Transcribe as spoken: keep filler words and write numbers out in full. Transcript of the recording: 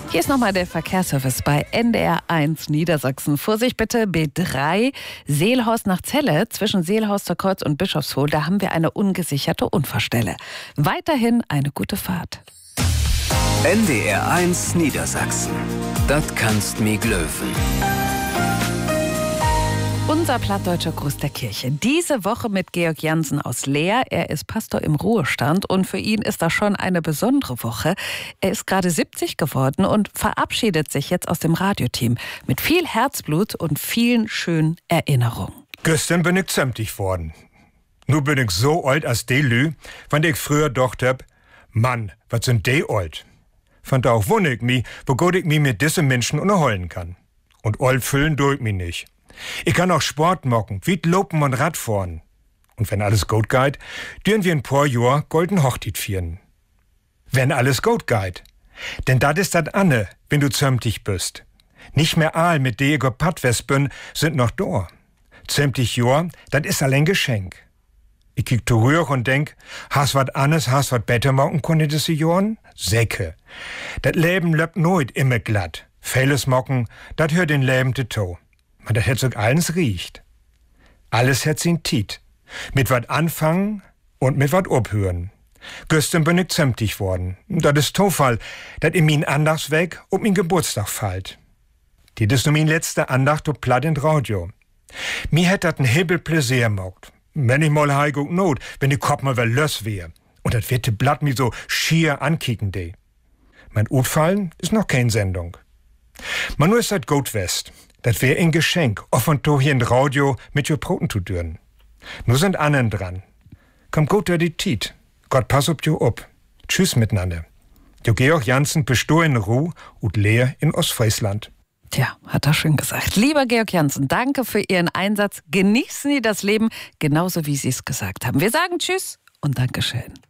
Hier ist nochmal der Verkehrsservice bei N D R eins Niedersachsen. Vorsicht bitte, B drei, Seelhorst nach Celle, zwischen Seelhorster Kreuz und Bischofshof. Da haben wir eine ungesicherte Unfallstelle. Weiterhin eine gute Fahrt. N D R eins Niedersachsen. Das kannst mi glöwen. Unser plattdeutscher Gruß der Kirche. Diese Woche mit Georg Jansen aus Leer. Er ist Pastor im Ruhestand und für ihn ist das schon eine besondere Woche. Er ist gerade siebzig geworden und verabschiedet sich jetzt aus dem Radioteam mit viel Herzblut und vielen schönen Erinnerungen. Gestern bin ich zämtig worden. Nu bin ich so alt als de Lü, wann ich früher docht hab, Mann, was sind de alt? Von da auch wundere ich mi, wo gut ich mi mit diesen Menschen unterholen kann. Und alt füllen durch mi nicht. Ich kann auch Sport machen, wie Lopen und Radfahren. Und wenn alles gut geht, dürfen wir ein paar Jahr golden Hochtit feiern. Wenn alles gut geht. Denn dat ist dat Anne, wenn du zämtig bist. Nicht mehr all mit de ich Pattwest bin, sind noch da. Zämtig Jahr, dat ist allein Geschenk. Ich kiek zurück und denk, hast wat Annes, hast wat besser machen können diese Jahren? Säcke. Dat Leben löbt nooit immer glatt. Vieles machen, dat hört den Leben de to. Und das hätt so alles riecht. Alles hätt sin Tiet. Mit wat anfangen und mit wat abhören. Gestern bin ich zämtig worden. Das ist Zufall, dat in min Andachtsweg um min Geburtstag fallt. Die ist nur min letzte Andacht und platt in Radio. Mir hätt dat ein Hibbel Pläsier mogt. Wenn ich mal heig und not, wenn die Kopf mal wel löss wär. Und dat wird de Blatt mi so schier ankicken de. Mein Utfallen ist noch kein Sendung. Man nur ist dat gut west. Das wär ein Geschenk, offen to hier in Radio mit jo Broten zu dürren. Nur sind anderen dran. Komm gut durch die Tiet. Gott pass ob jo ob. Tschüss miteinander. Jo Georg Jansen bestoh in Ruh und Leer in Ostfriesland. Tja, hat er schön gesagt. Lieber Georg Jansen, danke für Ihren Einsatz. Genießen Sie das Leben, genauso wie Sie es gesagt haben. Wir sagen Tschüss und Dankeschön.